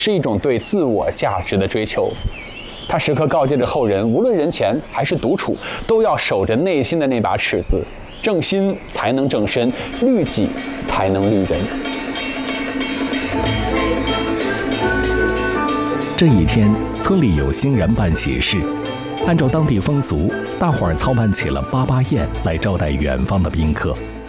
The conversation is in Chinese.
是一种对自我价值的追求。他时刻告诫着后人，无论人前还是独处，都要守着内心的那把尺子，正心才能正身，律己才能律人。 这一天，村里有新人办喜事，按照当地风俗，大伙儿操办起了88宴来招待远方的宾客。